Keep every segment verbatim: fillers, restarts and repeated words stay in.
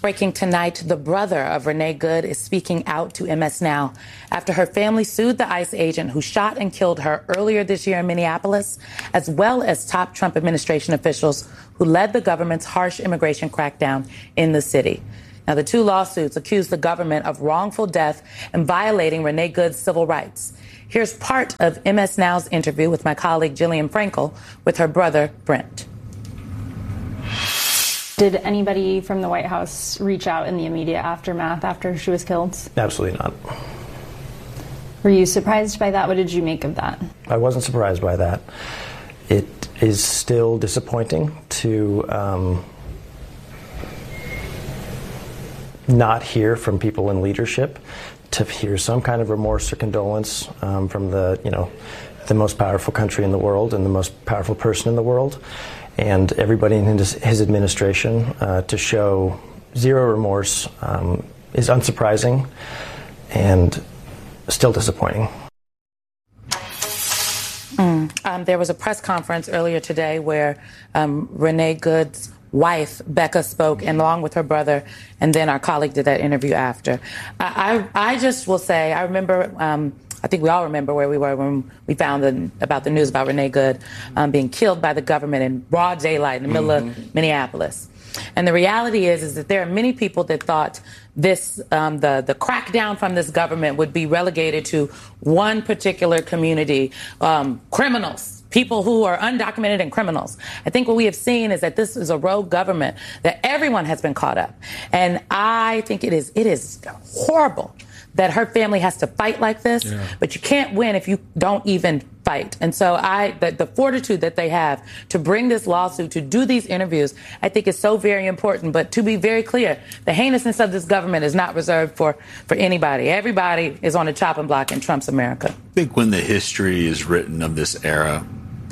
Breaking tonight, the brother of Renee Good is speaking out to M S Now after her family sued the ICE agent who shot and killed her earlier this year in Minneapolis, as well as top Trump administration officials who led the government's harsh immigration crackdown in the city. Now, the two lawsuits accuse the government of wrongful death and violating Renee Good's civil rights. Here's part of M S Now's interview with my colleague Jillian Frankel with her brother, Brent. Did anybody from the White House reach out in the immediate aftermath after she was killed? Absolutely not. Were you surprised by that? What did you make of that? I wasn't surprised by that. It is still disappointing to um, not hear from people in leadership, to hear some kind of remorse or condolence um, from the, you know, the most powerful country in the world and the most powerful person in the world, and everybody in his, his administration uh, to show zero remorse um, is unsurprising and still disappointing. Mm. Um, there was a press conference earlier today where um, Renee Good's wife, Becca, spoke, and along with her brother, and then our colleague did that interview after. I, I, I just will say, I remember, um, I think we all remember where we were when we found the, about the news about Renee Good um, being killed by the government in broad daylight in the middle mm-hmm. of Minneapolis. And the reality is, is that there are many people that thought this, um, the, the crackdown from this government would be relegated to one particular community, um, criminals, people who are undocumented and criminals. I think what we have seen is that this is a rogue government, that everyone has been caught up. And I think it is, it is horrible that her family has to fight like this, yeah. but you can't win if you don't even fight. And so I, the, the fortitude that they have to bring this lawsuit, to do these interviews, I think is so very important. But to be very clear, the heinousness of this government is not reserved for, for anybody. Everybody is on the chopping block in Trump's America. I think when the history is written of this era,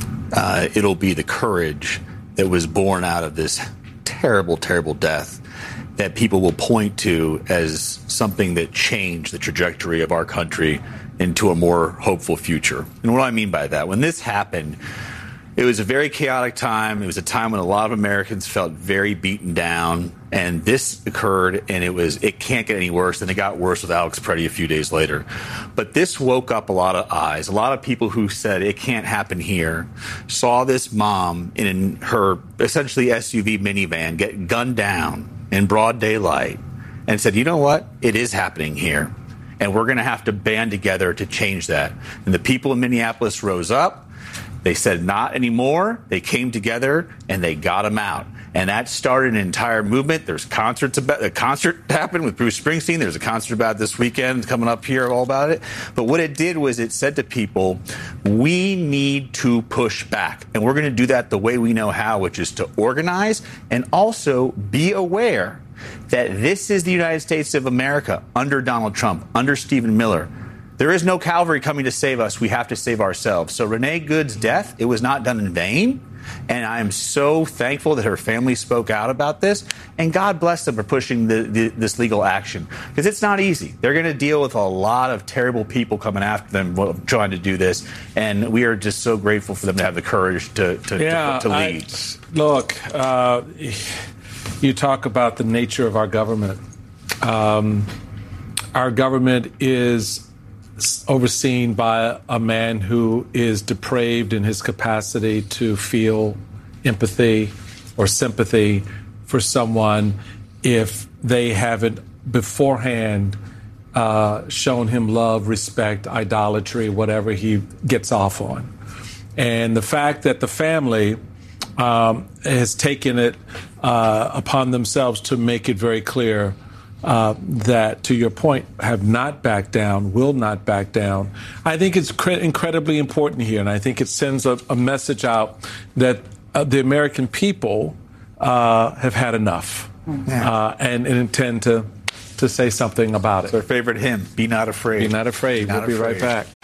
uh, it'll be the courage that was born out of this terrible, terrible death that people will point to as something that changed the trajectory of our country into a more hopeful future. And what do I mean by that? When this happened, it was a very chaotic time. It was a time when a lot of Americans felt very beaten down. And this occurred, and it was it can't get any worse. And it got worse with Alex Preddy a few days later. But this woke up a lot of eyes. A lot of people who said it can't happen here saw this mom in her essentially S U V minivan get gunned down in broad daylight and said, you know what? It is happening here. And we're going to have to band together to change that. And the people in Minneapolis rose up. They said not anymore. They came together and they got him out. And that started an entire movement. There's concerts about a concert happened with Bruce Springsteen. There's a concert about this weekend coming up here all about it. But what it did was it said to people, we need to push back. And we're going to do that the way we know how, which is to organize and also be aware that this is the United States of America under Donald Trump, under Stephen Miller. There is no cavalry coming to save us. We have to save ourselves. So Renee Good's death, it was not done in vain. And I am so thankful that her family spoke out about this. And God bless them for pushing the, the, this legal action, because it's not easy. They're going to deal with a lot of terrible people coming after them trying to do this. And we are just so grateful for them to have the courage to, to, yeah, to, to lead. I, look, uh, you talk about the nature of our government. Um, our government is overseen by a man who is depraved in his capacity to feel empathy or sympathy for someone if they haven't beforehand uh, shown him love, respect, idolatry, whatever he gets off on. And the fact that the family um, has taken it uh, upon themselves to make it very clear Uh, that, to your point, have not backed down, will not back down. I think it's cre- incredibly important here, and I think it sends a, a message out that uh, the American people uh, have had enough yeah. uh, and, and intend to to say something about it. Their favorite hymn, Be Not Afraid. Be Not Afraid. Be not we'll afraid. be right back.